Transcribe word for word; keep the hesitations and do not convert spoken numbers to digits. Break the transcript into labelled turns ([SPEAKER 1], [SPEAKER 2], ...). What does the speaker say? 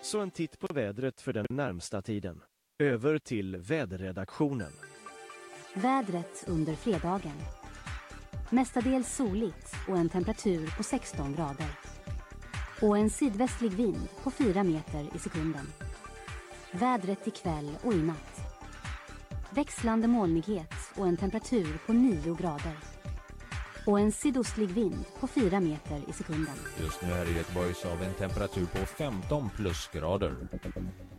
[SPEAKER 1] Så en titt på vädret för den närmsta tiden. Över till väderredaktionen.
[SPEAKER 2] Vädret under fredagen. Mestadels soligt och en temperatur på sexton grader. Och en sydvästlig vind på fyra meter i sekunden. Vädret ikväll och i natt. Växlande molnighet och en temperatur på nio grader. Och en sydostlig vind på fyra meter i sekunden.
[SPEAKER 3] Just nu här i Göteborg så har vi en temperatur på femton plusgrader.